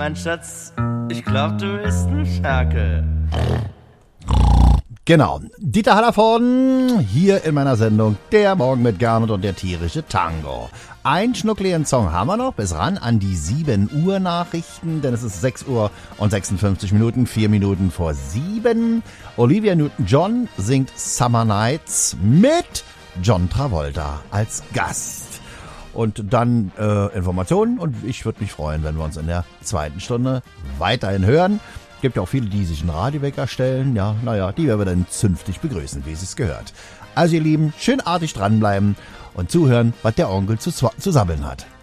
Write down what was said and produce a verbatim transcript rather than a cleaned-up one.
Mein Schatz, ich glaub, du bist ein Ferkel. Genau, Dieter Hallervorden hier in meiner Sendung Der Morgen mit Gernot und der tierische Tango. Ein schnuckligen Song haben wir noch, bis ran an die sieben Uhr Nachrichten, denn es ist sechs Uhr und sechsundfünfzig Minuten, vier Minuten vor sieben. Olivia Newton-John singt Summer Nights mit John Travolta als Gast. Und dann äh, Informationen und ich würde mich freuen, wenn wir uns in der zweiten Stunde weiterhin hören. Gibt ja auch viele, die sich einen Radiowecker stellen. Ja, naja, die werden wir dann zünftig begrüßen, wie es gehört. Also ihr Lieben, schön artig dranbleiben und zuhören, was der Onkel zu, zu sabbeln hat.